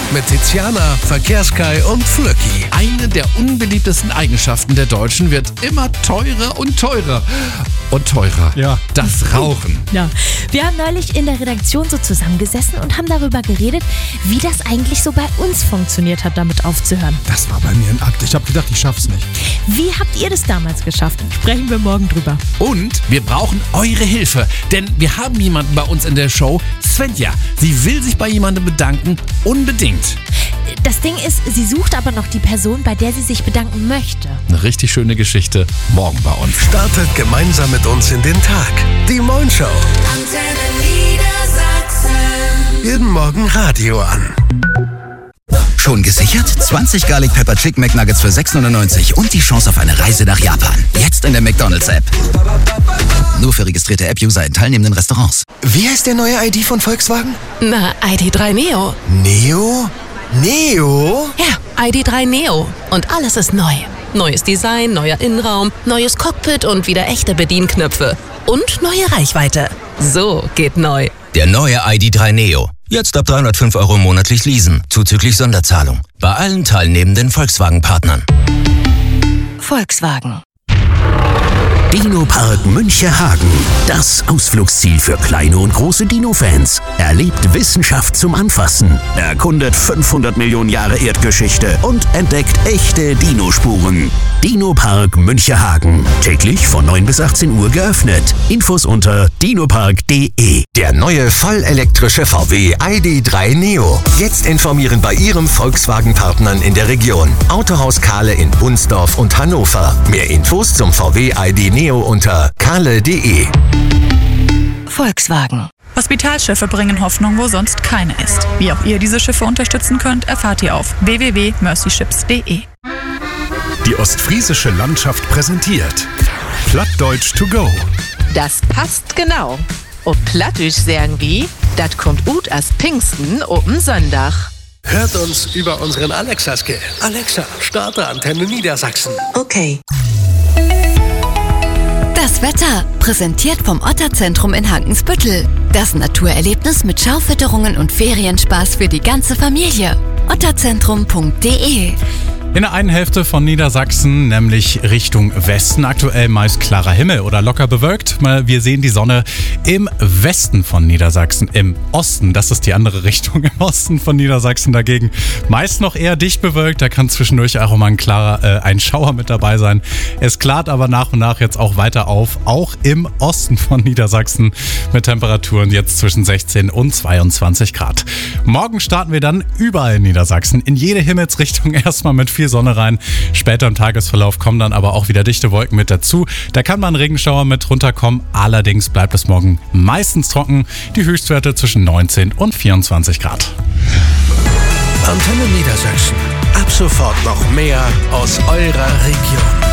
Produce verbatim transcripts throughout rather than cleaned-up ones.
mit Tiziana, Verkehrskai und Flöcki. Eine der unbeliebtesten Eigenschaften der Deutschen wird immer teurer und teurer. Und teurer. Ja. Das Rauchen. Ja. Wir haben neulich in der Redaktion so zusammengesessen und haben darüber geredet, wie das eigentlich so bei uns funktioniert hat, damit aufzuhören. Das war bei mir ein Akt. Ich habe gedacht, ich schaff's nicht. Wie habt ihr das damals geschafft? Sprechen wir morgen drüber. Und wir brauchen eure Hilfe, denn wir haben jemanden bei uns in der Show, Svenja. Sie will sich bei jemandem bedanken, unbedingt. Das Ding ist, sie sucht aber noch die Person, bei der sie sich bedanken möchte. Eine richtig schöne Geschichte, morgen bei uns. Startet gemeinsam mit uns in den Tag. Die Moin Show. Antenne Niedersachsen. Jeden Morgen Radio an. Schon gesichert? zwanzig Garlic Pepper Chicken McNuggets für sechs neunundneunzig und die Chance auf eine Reise nach Japan. Jetzt in der McDonald's-App. Nur für registrierte App-User in teilnehmenden Restaurants. Wie heißt der neue I D von Volkswagen? Na, I D drei Neo. Neo? Neo? Ja, I D drei Neo. Und alles ist neu. Neues Design, neuer Innenraum, neues Cockpit und wieder echte Bedienknöpfe. Und neue Reichweite. So geht neu. Der neue I D drei Neo. Jetzt ab dreihundertfünf Euro monatlich leasen, zuzüglich Sonderzahlung. Bei allen teilnehmenden Volkswagen-Partnern. Volkswagen. Dino-Park Münchehagen. Das Ausflugsziel für kleine und große Dino-Fans. Erlebt Wissenschaft zum Anfassen. Erkundet fünfhundert Millionen Jahre Erdgeschichte und entdeckt echte Dino-Spuren. Dino-Park Münchehagen. Täglich von neun bis achtzehn Uhr geöffnet. Infos unter dinopark punkt de. Der neue vollelektrische V W I D drei Neo. Jetzt informieren bei Ihrem Volkswagen-Partnern in der Region. Autohaus Kahle in Bunsdorf und Hannover. Mehr Infos zum V W I D Neo unter kahle punkt de. Volkswagen. Hospitalschiffe bringen Hoffnung, wo sonst keine ist. Wie auch ihr diese Schiffe unterstützen könnt, erfahrt ihr auf w w w punkt mercy ships punkt de. Die ostfriesische Landschaft präsentiert Plattdeutsch to go. Das passt genau. Ob Plattdeutsch sagen wie, das kommt gut als Pfingsten oben Sonntag. Hört uns über unseren Alexa-Skill. Alexa, starte Antenne Niedersachsen. Okay. Das Wetter, präsentiert vom Otterzentrum in Hankensbüttel. Das Naturerlebnis mit Schaufütterungen und Ferienspaß für die ganze Familie. otterzentrum punkt de. In der einen Hälfte von Niedersachsen, nämlich Richtung Westen, aktuell meist klarer Himmel oder locker bewölkt. Wir sehen die Sonne im Westen von Niedersachsen, im Osten, das ist die andere Richtung, im Osten von Niedersachsen dagegen meist noch eher dicht bewölkt. Da kann zwischendurch auch mal ein klarer, äh, ein Schauer mit dabei sein. Es klart aber nach und nach jetzt auch weiter auf, auch im Osten von Niedersachsen mit Temperaturen jetzt zwischen sechzehn und zweiundzwanzig Grad. Morgen starten wir dann überall in Niedersachsen, in jede Himmelsrichtung erstmal mit viel Sonne rein. Später im Tagesverlauf kommen dann aber auch wieder dichte Wolken mit dazu. Da kann man Regenschauer mit runterkommen. Allerdings bleibt es morgen meistens trocken. Die Höchstwerte zwischen neunzehn und vierundzwanzig Grad. Antenne Niedersachsen. Ab sofort noch mehr aus eurer Region.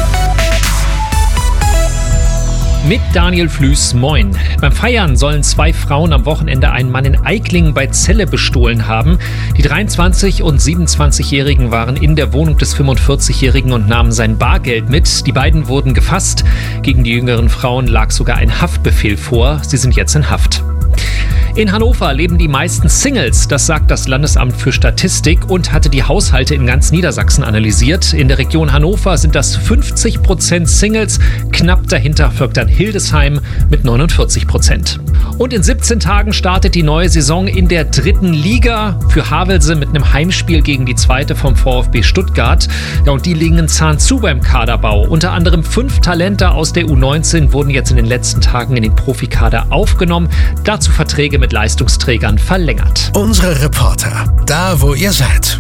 Mit Daniel Flüß, moin. Beim Feiern sollen zwei Frauen am Wochenende einen Mann in Eiklingen bei Celle bestohlen haben. Die dreiundzwanzig- und siebenundzwanzigjährigen waren in der Wohnung des fünfundvierzigjährigen und nahmen sein Bargeld mit. Die beiden wurden gefasst. Gegen die jüngeren Frauen lag sogar ein Haftbefehl vor. Sie sind jetzt in Haft. In Hannover leben die meisten Singles, das sagt das Landesamt für Statistik und hatte die Haushalte in ganz Niedersachsen analysiert. In der Region Hannover sind das fünfzig Prozent Singles, knapp dahinter folgt dann Hildesheim mit neunundvierzig Prozent. Und in siebzehn Tagen startet die neue Saison in der dritten Liga für Havelse mit einem Heimspiel gegen die zweite vom VfB Stuttgart. Ja, und die legen Zahn zu beim Kaderbau. Unter anderem fünf Talente aus der U neunzehn wurden jetzt in den letzten Tagen in den Profikader aufgenommen. Dazu Verträge mit Leistungsträgern verlängert. Unsere Reporter, da wo ihr seid.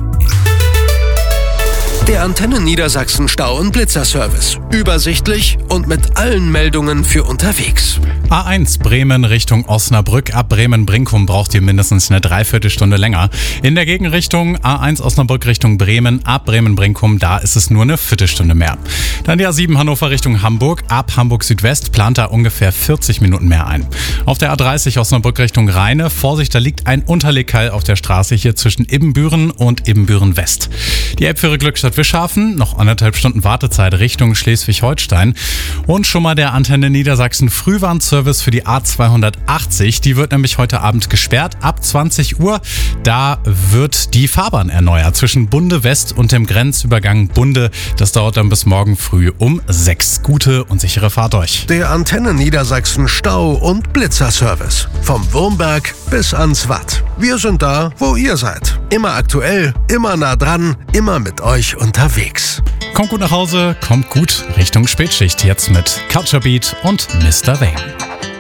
Der Antenne Niedersachsen Stau- und Blitzerservice. Übersichtlich und mit allen Meldungen für unterwegs. A eins Bremen Richtung Osnabrück. Ab Bremen-Brinkum braucht ihr mindestens eine Dreiviertelstunde länger. In der Gegenrichtung A eins Osnabrück Richtung Bremen. Ab Bremen-Brinkum, da ist es nur eine Viertelstunde mehr. Dann die A sieben Hannover Richtung Hamburg. Ab Hamburg Südwest plant da ungefähr vierzig Minuten mehr ein. Auf der A dreißig Osnabrück Richtung Rheine. Vorsicht, da liegt ein Unterlegkeil auf der Straße hier zwischen Ibbenbüren und Ibbenbüren West. Die App für Ihre Glückstadt Ludwigshafen, noch anderthalb Stunden Wartezeit Richtung Schleswig-Holstein. Und schon mal der Antenne Niedersachsen Frühwarnservice für die A zweihundertachtzig. Die wird nämlich heute Abend gesperrt ab zwanzig Uhr. Da wird die Fahrbahn erneuert zwischen Bunde West und dem Grenzübergang Bunde. Das dauert dann bis morgen früh um sechs. Gute und sichere Fahrt euch. Der Antenne Niedersachsen Stau- und Blitzerservice. Vom Wurmberg bis ans Watt. Wir sind da, wo ihr seid. Immer aktuell, immer nah dran, immer mit euch unterwegs. Kommt gut nach Hause, kommt gut Richtung Spätschicht. Jetzt mit Culture Beat und Mister Wayne.